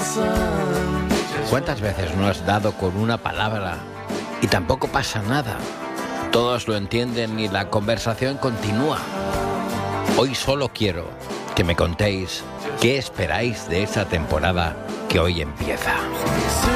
¿Cuántas veces no has dado con una palabra y tampoco pasa nada? Todos lo entienden y la conversación continúa. Hoy solo quiero que me contéis qué esperáis de esa temporada que hoy empieza.